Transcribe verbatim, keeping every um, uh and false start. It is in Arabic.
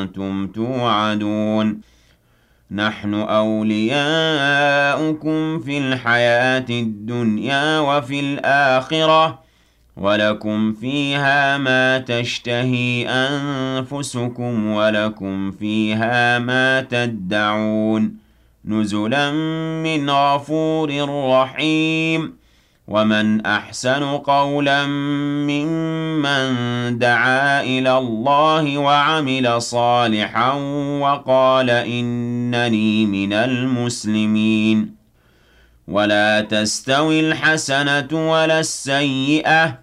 أنتم توعدون نحن أولياؤكم في الحياة الدنيا وفي الآخرة ولكم فيها ما تشتهي أنفسكم ولكم فيها ما تدعون نزلا من غفور رحيم ومن أحسن قولا ممن دعا إلى الله وعمل صالحا وقال إنني من المسلمين ولا تستوي الحسنة ولا السيئة